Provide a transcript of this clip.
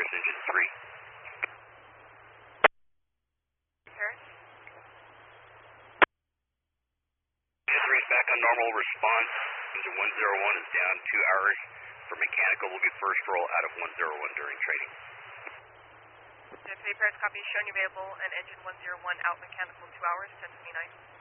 Paris, engine 3. Paris? Engine 3 is back on normal response. Engine 101 is down 2 hours. For mechanical, will be first roll out of 101 during training. JFK Paris, copy, shown you available, and engine 101 out mechanical 2 hours, 10:29.